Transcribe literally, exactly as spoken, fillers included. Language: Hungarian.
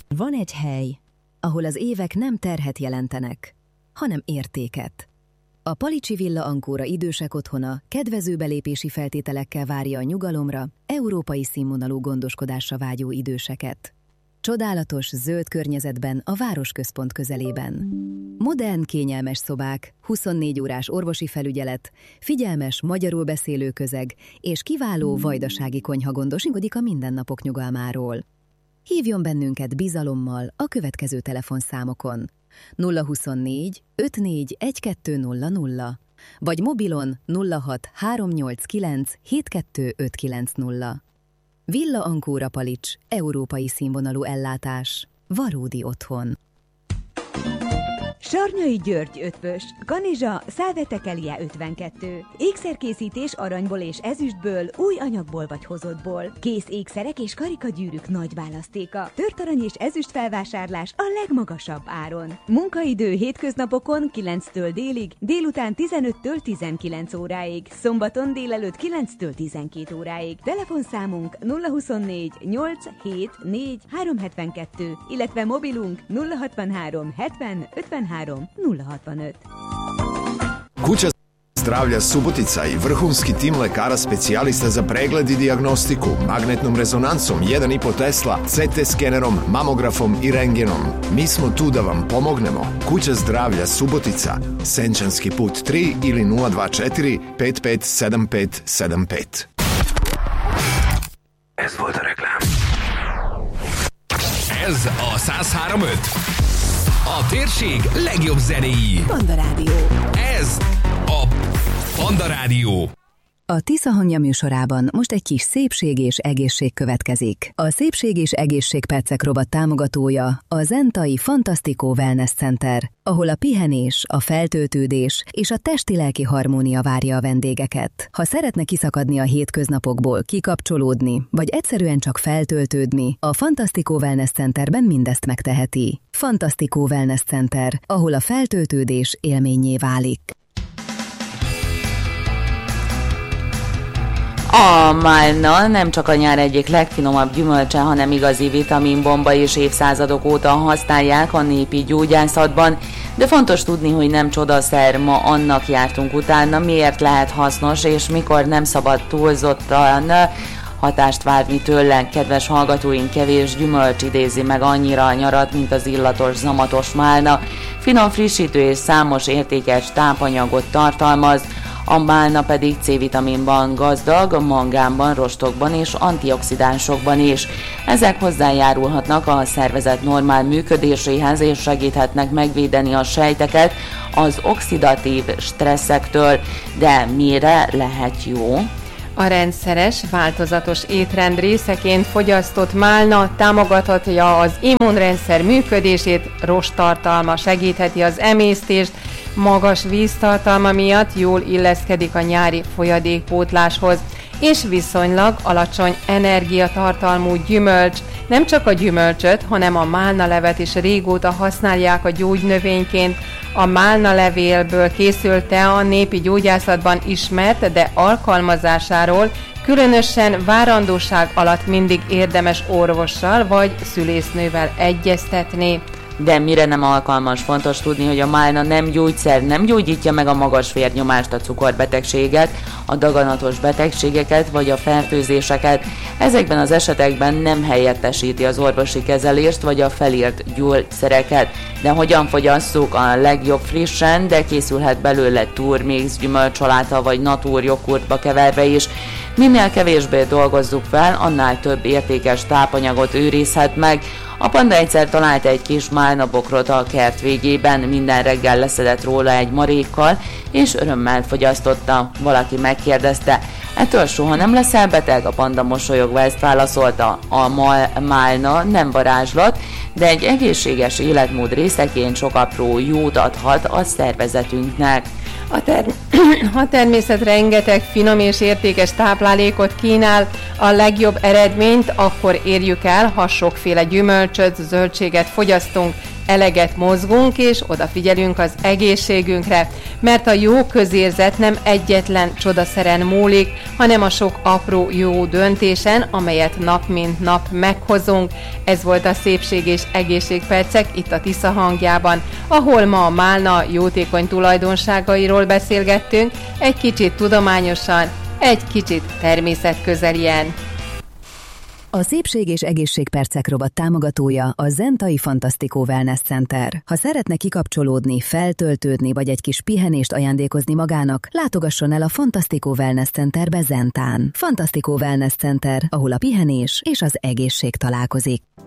Van egy hely, ahol az évek nem terhet jelentenek, hanem értéket. A Palicsi Villa Ancora idősek otthona kedvező belépési feltételekkel várja a nyugalomra, európai színvonalú gondoskodásra vágyó időseket. Csodálatos, zöld környezetben a városközpont közelében. Modern, kényelmes szobák, huszonnégy órás orvosi felügyelet, figyelmes, magyarul beszélő közeg és kiváló vajdasági konyha gondoskodik a mindennapok nyugalmáról. Hívjon bennünket bizalommal a következő telefonszámokon: nulla huszonnégy ötvennégy tizenkettő nulla nulla vagy mobilon nulla hat háromnyolckilenc hetkettő ötkilenc nulla. Villa Ancora Palics, európai színvonalú ellátás, valódi otthon. Sarnyai György ötvös, Kanizsa, Szálvetekelia ötvenkettő. Ékszerkészítés aranyból és ezüstből, új anyagból vagy hozottból. Kész ékszerek és karikagyűrűk nagy választéka. Tört arany és ezüst felvásárlás a legmagasabb áron. Munkaidő hétköznapokon kilenctől délig, délután tizenöttől tizenkilenc óráig, szombaton délelőtt kilenctől tizenkét óráig. Telefonszámunk nulla huszonnégy nyolc hét négy három hetvenkettő, illetve mobilunk nulla hatvanhárom hetven ötvenhárom nulla hatvanöt. Kuća zdravlja Subotica i vrhunski tim lekara specijalista za pregled i dijagnostiku magnetnom rezonancom jedan i po Tesla, C T skenerom, mamografom i rentgenom. Mi smo tu da vam pomognemo. Kuća zdravlja Subotica, Senčanski put tri ili nula dva četiri pet pet sedam pet sedam pet. Ez volt a reklám. Ez a száz három pont öt. A térség legjobb zenéi. Panda Rádió. Ez a Panda Rádió. A Tisza hangja műsorában most egy kis szépség és egészség következik. A Szépség és Egészség Percek rovat támogatója a Zentai Fantastico Wellness Center, ahol a pihenés, a feltöltődés és a testi-lelki harmónia várja a vendégeket. Ha szeretne kiszakadni a hétköznapokból, kikapcsolódni, vagy egyszerűen csak feltöltődni, a Fantastico Wellness Centerben mindezt megteheti. Fantastico Wellness Center, ahol a feltöltődés élménnyé válik. A málna nem csak a nyár egyik legfinomabb gyümölcse, hanem igazi vitaminbomba, és évszázadok óta használják a népi gyógyászatban, de fontos tudni, hogy nem csodaszer, ma annak jártunk utána, miért lehet hasznos, és mikor nem szabad túlzottan hatást várni tőle. Kedves hallgatóink, kevés gyümölcs idézi meg annyira a nyarat, mint az illatos, zamatos málna. Finom, frissítő és számos értékes tápanyagot tartalmaz, a málna pedig C-vitaminban gazdag, mangánban, rostokban és antioxidánsokban is. Ezek hozzájárulhatnak a szervezet normál működéséhez és segíthetnek megvédeni a sejteket az oxidatív stresszektől. De mire lehet jó? A rendszeres, változatos étrend részeként fogyasztott málna támogathatja az immunrendszer működését, rosttartalma segítheti az emésztést, magas víztartalma miatt jól illeszkedik a nyári folyadékpótláshoz, és viszonylag alacsony energiatartalmú gyümölcs. Nem csak a gyümölcsöt, hanem a málnalevet is régóta használják a gyógynövényként. A málnalevélből készült tea a népi gyógyászatban ismert, de alkalmazásáról különösen várandóság alatt mindig érdemes orvossal vagy szülésznővel egyeztetni. De mire nem alkalmas? Fontos tudni, hogy a málna nem gyógyszer, nem gyógyítja meg a magas vérnyomást, a cukorbetegséget, a daganatos betegségeket vagy a fertőzéseket. Ezekben az esetekben nem helyettesíti az orvosi kezelést vagy a felírt gyógyszereket. De hogyan fogyasszuk? A legjobb frissen, de készülhet belőle turmix, gyümölcsaláta vagy natúr joghurtba keverve is. Minél kevésbé dolgozzuk fel, annál több értékes tápanyagot őrizhet meg. A panda egyszer talált egy kis málnabokrot a kert végében, minden reggel leszedett róla egy marékkal, és örömmel fogyasztotta. Valaki megkérdezte, ettől soha nem leszel beteg? A panda mosolyogva ezt válaszolta, a málna nem varázslat, de egy egészséges életmód részeként sok apró jót adhat a szervezetünknek. A, ter- a természet rengeteg finom és értékes táplálékot kínál, a legjobb eredményt akkor érjük el, ha sokféle gyümölcsöt, zöldséget fogyasztunk, eleget mozgunk és odafigyelünk az egészségünkre, mert a jó közérzet nem egyetlen csodaszeren múlik, hanem a sok apró jó döntésen, amelyet nap mint nap meghozunk. Ez volt a Szépség és Egészségpercek itt a Tisza hangjában, ahol ma a málna jótékony tulajdonságairól beszélgettünk, egy kicsit tudományosan, egy kicsit természetközelien. A Szépség és Egészségpercek rovat támogatója a Zentai Fantasztikó Wellness Center. Ha szeretne kikapcsolódni, feltöltődni vagy egy kis pihenést ajándékozni magának, látogasson el a Fantasztikó Wellness Centerbe Zentán. Fantasztikó Wellness Center, ahol a pihenés és az egészség találkozik.